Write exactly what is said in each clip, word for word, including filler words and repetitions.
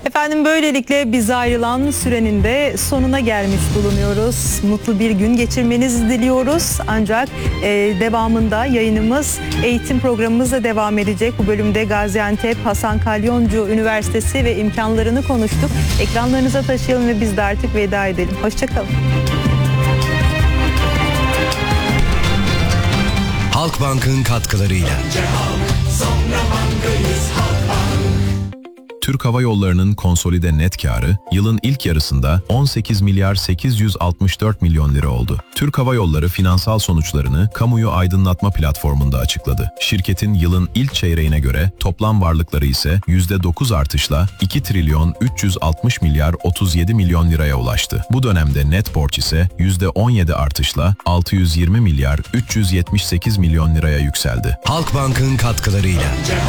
Efendim böylelikle biz ayrılan sürenin de sonuna gelmiş bulunuyoruz. Mutlu bir gün geçirmenizi diliyoruz. Ancak e, devamında yayınımız, eğitim programımız da devam edecek. Bu bölümde Gaziantep Hasan Kalyoncu Üniversitesi ve imkanlarını konuştuk. Ekranlarınıza taşıyalım ve biz de artık veda edelim. Hoşçakalın. Halkbank'ın katkılarıyla. Türk Hava Yolları'nın konsolide net karı yılın ilk yarısında on sekiz milyar sekiz yüz altmış dört milyon lira oldu. Türk Hava Yolları finansal sonuçlarını kamuyu aydınlatma platformunda açıkladı. Şirketin yılın ilk çeyreğine göre toplam varlıkları ise yüzde dokuz artışla iki trilyon üç yüz altmış milyar otuz yedi milyon liraya ulaştı. Bu dönemde net borç ise yüzde on yedi artışla altı yüz yirmi milyar üç yüz yetmiş sekiz milyon liraya yükseldi. Halkbank'ın katkılarıyla.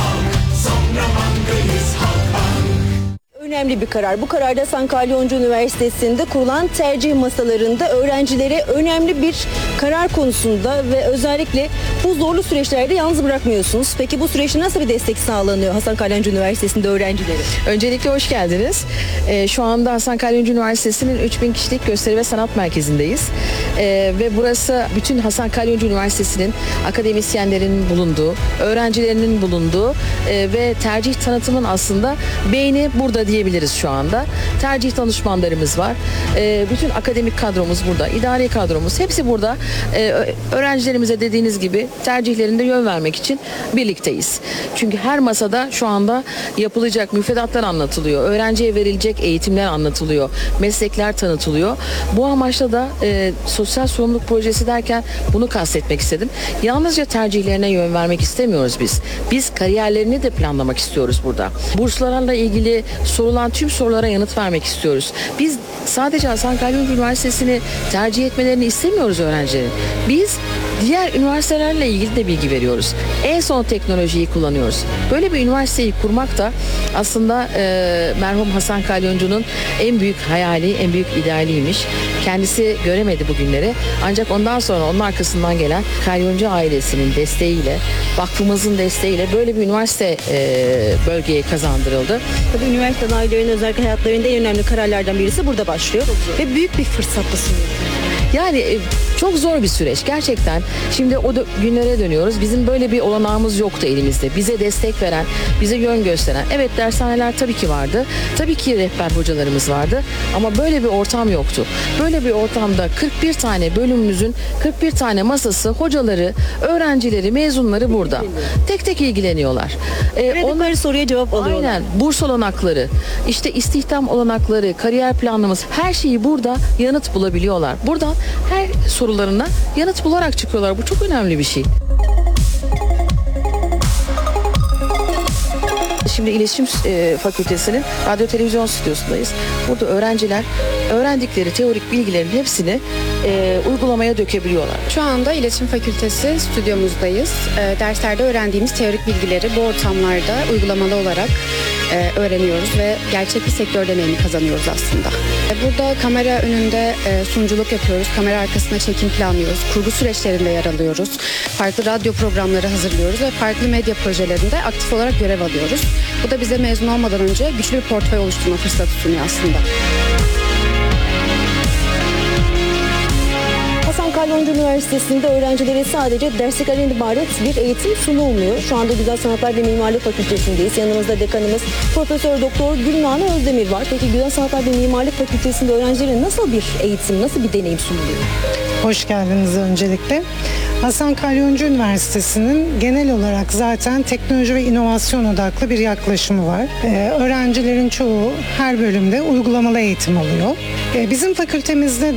Önemli bir karar. Bu kararda Hasan Kalyoncu Üniversitesi'nde kurulan tercih masalarında öğrencilere önemli bir karar konusunda ve özellikle bu zorlu süreçlerde yalnız bırakmıyorsunuz. Peki bu süreçte nasıl bir destek sağlanıyor Hasan Kalyoncu Üniversitesi'nde öğrencilere? Öncelikle hoş geldiniz. Ee, şu anda Hasan Kalyoncu Üniversitesi'nin üç bin kişilik gösteri ve sanat merkezindeyiz. Ee, ve burası bütün Hasan Kalyoncu Üniversitesi'nin akademisyenlerin bulunduğu, öğrencilerinin bulunduğu e, ve tercih tanıtımın aslında beyni burada diyebiliriz şu anda. Tercih danışmanlarımız var. E, bütün akademik kadromuz burada. İdari kadromuz hepsi burada. E, öğrencilerimize dediğiniz gibi tercihlerinde yön vermek için birlikteyiz. Çünkü her masada şu anda yapılacak müfredatlar anlatılıyor. Öğrenciye verilecek eğitimler anlatılıyor. Meslekler tanıtılıyor. Bu amaçla da e, sosyal sorumluluk projesi derken bunu kastetmek istedim. Yalnızca tercihlerine yön vermek istemiyoruz biz. Biz kariyerlerini de planlamak istiyoruz burada. Burslarla ilgili sorulan tüm sorulara yanıt vermek istiyoruz. Biz sadece Hasan Kalyoncu Üniversitesi'ni tercih etmelerini istemiyoruz öğrencilerin. Biz diğer üniversitelerle ilgili de bilgi veriyoruz. En son teknolojiyi kullanıyoruz. Böyle bir üniversiteyi kurmak da aslında e, merhum Hasan Kalyoncu'nun en büyük hayali, en büyük idealiymiş. Kendisi göremedi bu günleri. Ancak ondan sonra onun arkasından gelen Kalyoncu ailesinin desteğiyle, vakfımızın desteğiyle böyle bir üniversite e, bölgeye kazandırıldı. Tabii üniversite adaylarının özellikle hayatlarında en önemli kararlardan birisi burada başlıyor. Ve büyük bir fırsat da sunuyor. Yani çok zor bir süreç gerçekten. Şimdi o da günlere dönüyoruz. Bizim böyle bir olanağımız yoktu elimizde. Bize destek veren, bize yön gösteren. Evet, dershaneler tabii ki vardı. Tabii ki rehber hocalarımız vardı. Ama böyle bir ortam yoktu. Böyle bir ortamda kırk bir tane bölümümüzün kırk bir tane masası, hocaları, öğrencileri, mezunları burada. Tek tek ilgileniyorlar. Ee, Onları soruya cevap alıyorlar. Aynen. Burs olanakları, işte istihdam olanakları, kariyer planımız, her şeyi burada yanıt bulabiliyorlar. Buradan her sorularına yanıt bularak çıkıyorlar. Bu çok önemli bir şey. Şimdi İletişim e, Fakültesi'nin radyo televizyon stüdyosundayız. Burada öğrenciler öğrendikleri teorik bilgilerin hepsini e, uygulamaya dökebiliyorlar. Şu anda İletişim Fakültesi stüdyomuzdayız. E, derslerde öğrendiğimiz teorik bilgileri bu ortamlarda uygulamalı olarak e, öğreniyoruz ve gerçek bir sektör deneyimi kazanıyoruz aslında. E, burada kamera önünde e, sunuculuk yapıyoruz. Kamera arkasında çekim planlıyoruz. Kurgu süreçlerinde yer alıyoruz. Farklı radyo programları hazırlıyoruz ve farklı medya projelerinde aktif olarak görev alıyoruz. Bu da bize mezun olmadan önce güçlü bir portföy oluşturma fırsatı sunuyor aslında. Hasan Kalyoncu Üniversitesi'nde öğrencilere sadece dersliklerden ibaret bir eğitim sunulmuyor. Şu anda Güzel Sanatlar ve Mimarlık Fakültesindeyiz. Yanımızda dekanımız Profesör Doktor Gülnane Özdemir var. Peki Güzel Sanatlar ve Mimarlık Fakültesi'nde öğrencilere nasıl bir eğitim, nasıl bir deneyim sunuluyor? Hoş geldiniz öncelikle. Hasan Kalyoncu Üniversitesi'nin genel olarak zaten teknoloji ve inovasyon odaklı bir yaklaşımı var. Ee, öğrencilerin çoğu her bölümde uygulamalı eğitim alıyor. Ee, bizim fakültemizde